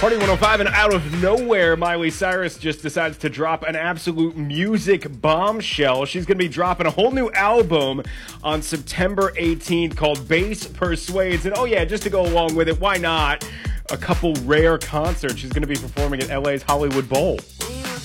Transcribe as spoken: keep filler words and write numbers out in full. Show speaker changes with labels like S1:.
S1: Party one oh five, and out of nowhere, Miley Cyrus just decides to drop an absolute music bombshell. She's going to be dropping a whole new album on September eighteenth called Bass Persuades. And oh yeah, just to go along with it, why not? A couple rare concerts. She's going to be performing at L A's Hollywood Bowl.